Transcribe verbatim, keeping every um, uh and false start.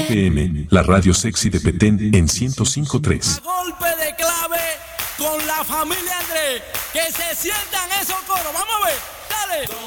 F M, la radio sexy de Petén en ciento cinco punto tres. Golpe de clave con la familia Andrés. Que se sientan esos coros. Vamos a ver. Dale.